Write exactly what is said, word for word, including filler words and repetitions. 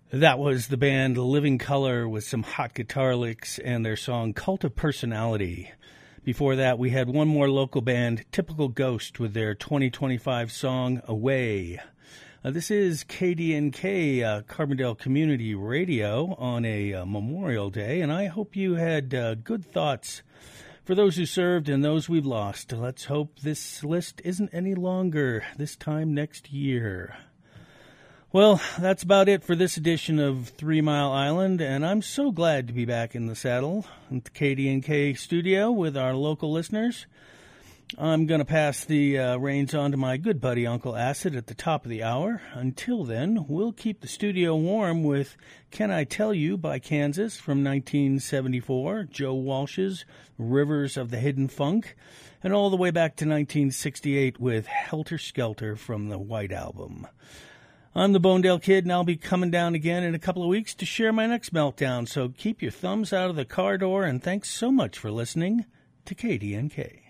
That was the band Living Colour with some hot guitar licks and their song Cult of Personality. Before that, we had one more local band, Typical Ghost, with their twenty twenty-five song Away. Uh, this is K D N K, uh, Carbondale Community Radio, on a uh, Memorial Day, and I hope you had uh, good thoughts for those who served and those we've lost. Let's hope this list isn't any longer this time next year. Well, that's about it for this edition of Three Mile Island, and I'm so glad to be back in the saddle at the K D N K studio with our local listeners. I'm going to pass the uh, reins on to my good buddy Uncle Acid at the top of the hour. Until then, we'll keep the studio warm with Can I Tell You by Kansas from nineteen seventy-four, Joe Walsh's Rivers of the Hidden Funk, and all the way back to nineteen sixty-eight with Helter Skelter from the White Album. I'm the Bonedale Kid, and I'll be coming down again in a couple of weeks to share my next meltdown, so keep your thumbs out of the car door, and thanks so much for listening to K D N K.